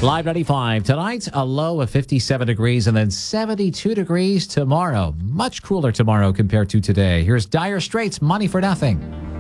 Live 95 tonight, a low of 57 degrees and then 72 degrees tomorrow. Much cooler tomorrow compared to today. Here's Dire Straits, Money for Nothing.